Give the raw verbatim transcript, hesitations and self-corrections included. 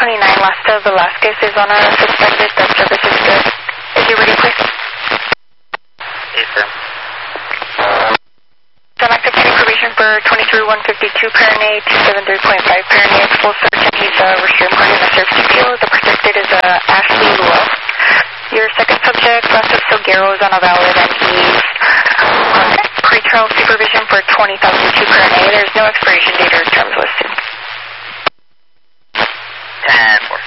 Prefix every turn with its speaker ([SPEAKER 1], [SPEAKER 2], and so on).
[SPEAKER 1] twenty-nine, Lasta Velasquez is on a suspended. The service is good. Is he ready, please?
[SPEAKER 2] Yes, sir.
[SPEAKER 1] So I'm active getting probation for twenty-three one fifty-two Paranay, two seventy-three point five Paranay. It's full search and he's uh, restrained party in the service detail. The protected is uh, Ashley Luell. Your second subject, Lasta Silguero, is on a valid and he's on pretrial supervision for twenty thousand two Paranay. There's no expiration date or terms listed.
[SPEAKER 2] ten four.